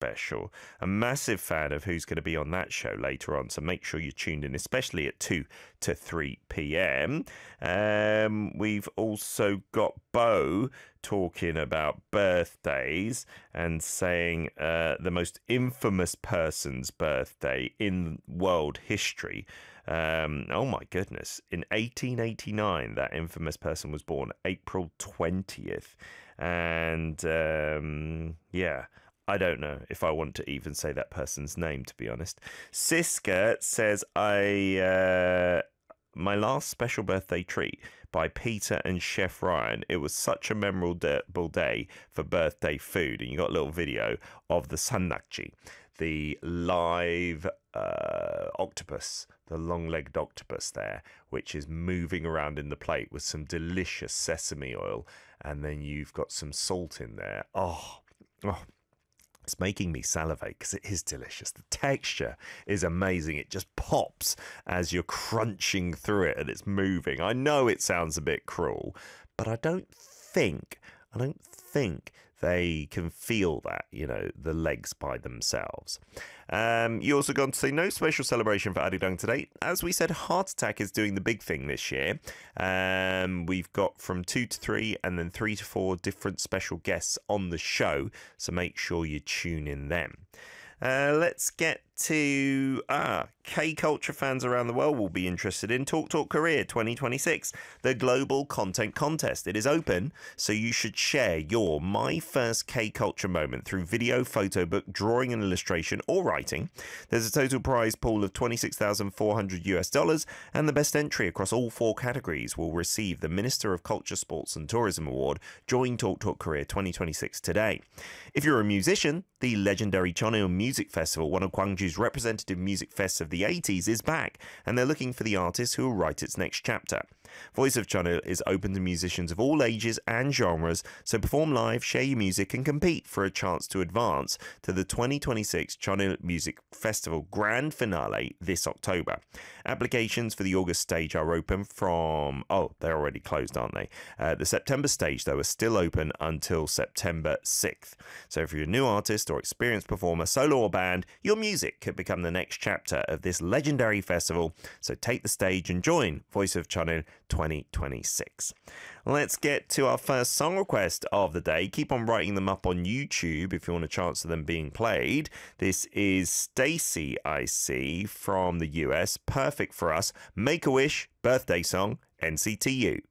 special. A massive fan of who's going to be on that show later on, so make sure you're tuned in, especially at 2 to 3 p.m. We've also got Bo talking about birthdays and saying the most infamous person's birthday in world history. Oh my goodness. In 1889, that infamous person was born, April 20th. And yeah, I don't know if I want to even say that person's name, to be honest. Siska says, my last special birthday treat by Peter and Chef Ryan. It was such a memorable day for birthday food. And you got a little video of the sannakji, the live octopus, the long-legged octopus there, which is moving around in the plate with some delicious sesame oil. And then you've got some salt in there. Oh. It's making me salivate because it is delicious. The texture is amazing. It just pops as you're crunching through it and it's moving. I know it sounds a bit cruel, but I don't think they can feel that, the legs by themselves. You also got to say no special celebration for Arirang today. As we said, Heart Attack is doing the big thing this year. We've got from 2 to 3 and then 3 to 4 different special guests on the show, so make sure you tune in then. Let's get to K-culture fans around the world will be interested in Talk Talk Korea 2026, the global content contest. It is open, so you should share your My First K-culture moment through video, photo book, drawing and illustration, or writing. There's a total prize pool of $26,400, and the best entry across all 4 categories will receive the Minister of Culture, Sports and Tourism Award. Join Talk Talk Korea 2026 today. If you're a musician, the legendary Cheonil Music Festival, one of Gwangju's representative music fests of the 80s, is back, and they're looking for the artist who will write its next chapter. Voice of Cheonil is open to musicians of all ages and genres, so perform live, share your music, and compete for a chance to advance to the 2026 Cheonil Music Festival Grand Finale this October. Applications for the August stage are open from... Oh, they're already closed, aren't they? The September stage, though, is still open until September 6th. So if you're a new artist or experienced performer, solo or band, your music could become the next chapter of this legendary festival. So take the stage and join Voice of Cheonil 2026. Let's get to our first song request of the day. Keep on writing them up on YouTube if you want a chance of them being played. This is Stacy, I see, from the US. Perfect for us. Make a Wish, birthday song, NCTU.